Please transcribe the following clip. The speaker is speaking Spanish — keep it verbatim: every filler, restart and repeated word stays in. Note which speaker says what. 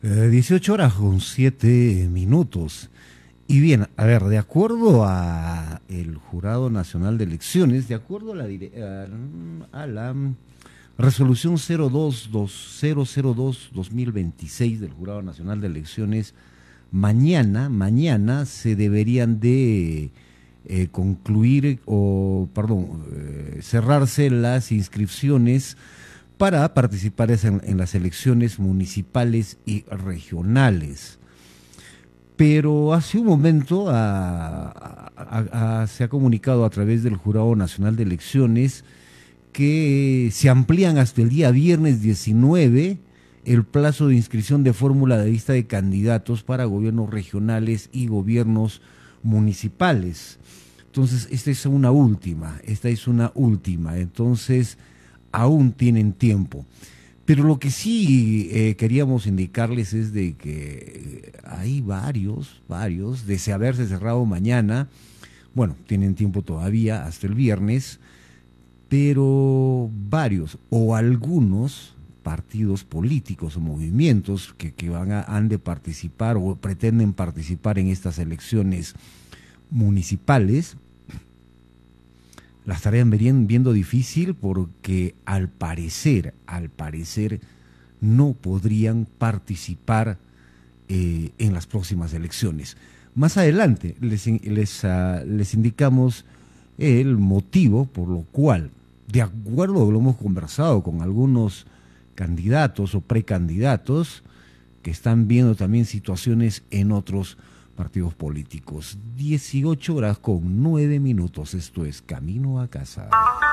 Speaker 1: Eh, dieciocho horas con siete minutos. Y bien, a ver, de acuerdo a el Jurado Nacional de Elecciones, de acuerdo a la, dire- a, a la mm, resolución cero dos dos cero cero dos dos mil veintiséis del Jurado Nacional de Elecciones, mañana, mañana se deberían de eh, concluir o, perdón, eh, cerrarse las inscripciones para participar en, en las elecciones municipales y regionales. Pero hace un momento a- a- a- se ha comunicado a través del Jurado Nacional de Elecciones que se amplían hasta el día viernes diecinueve el plazo de inscripción de fórmula de lista de candidatos para gobiernos regionales y gobiernos municipales. Entonces, esta es una última, esta es una última, entonces aún tienen tiempo. Pero lo que sí eh, queríamos indicarles es de que hay varios, varios, de haberse cerrado mañana, bueno, tienen tiempo todavía hasta el viernes, pero varios o algunos partidos políticos o movimientos que, que van a, han de participar o pretenden participar en estas elecciones municipales, la estarían verían- viendo difícil porque al parecer, al parecer, no podrían participar eh, en las próximas elecciones. Más adelante les, in- les, ah, les indicamos el motivo por lo cual, de acuerdo a lo hemos conversado con algunos candidatos o precandidatos que están viendo también situaciones en otros partidos políticos. dieciocho horas con nueve minutos, esto es Camino a Casa.